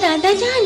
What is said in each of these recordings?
दादा जान।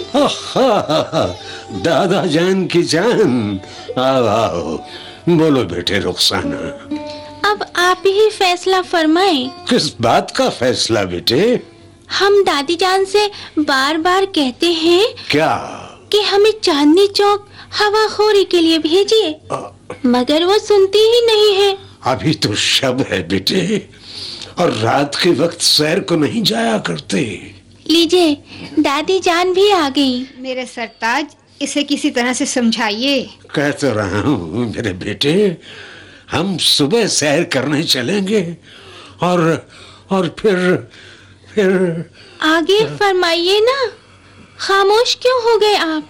दादा जान की जान, आओ आओ, बोलो बेटे रुखसाना। अब आप ही फैसला फरमाएं। किस बात का फैसला बेटे? हम दादी जान से बार बार कहते हैं क्या? कि हमें चांदनी चौक हवाखोरी के लिए भेजिए, मगर वो सुनती ही नहीं है। अभी तो शब है बेटे, और रात के वक्त सैर को नहीं जाया करते। लीजिए, दादी जान भी आ गई। मेरे सरताज, इसे किसी तरह से समझाइए। कह तो रहा हूँ मेरे बेटे, हम सुबह सैर करने चलेंगे और फिर आगे फरमाइए ना, खामोश क्यों हो गए आप?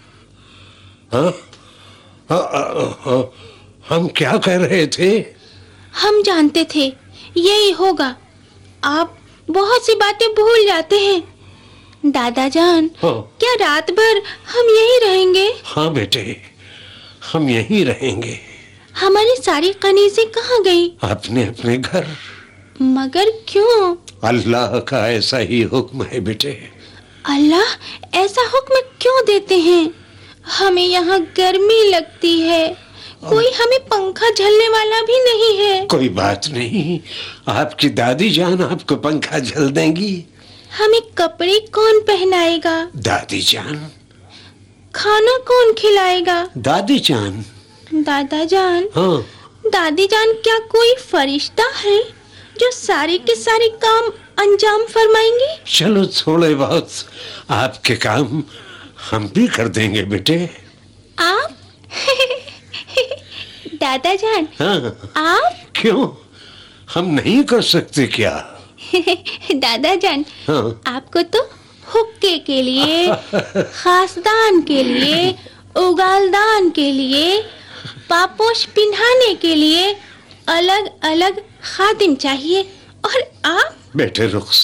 हम क्या कह रहे थे? हम जानते थे यही होगा। आप बहुत सी बातें भूल जाते हैं। दादा जान, क्या रात भर हम यही रहेंगे? हाँ बेटे, हम यही रहेंगे। हमारी सारी कनीज़ें कहाँ गई? अपने अपने घर। मगर क्यों? अल्लाह का ऐसा ही हुक्म है बेटे। अल्लाह ऐसा हुक्म क्यों देते हैं? हमें यहाँ गर्मी लगती है, कोई हमें पंखा झलने वाला भी नहीं है। कोई बात नहीं, आपकी दादी जान आपको पंखा झल देंगी। हमें कपड़े कौन पहनाएगा? दादी जान। खाना कौन खिलाएगा? दादी जान। दादा जान, हाँ। दादी जान क्या कोई फरिश्ता है जो सारे के सारे काम अंजाम फरमाएंगी? चलो थोड़े बहुत आपके काम हम भी कर देंगे बेटे। आप? दादा जान। हाँ। आप? क्यों, हम नहीं कर सकते क्या? दादा जान, हाँ। आपको तो हुक्के के लिए, खासदान के लिए, उगालदान के लिए, पापोश पिन्हाने के लिए अलग अलग खादिम चाहिए, और आप? बेटे रुख